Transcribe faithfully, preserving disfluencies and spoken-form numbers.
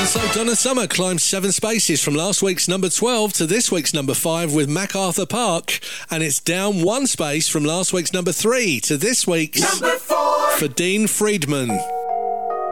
So Donna Summer climbs seven spaces from last week's number twelve to this week's number five with MacArthur Park, and it's down one space from last week's number three to this week's number four for Dean Friedman.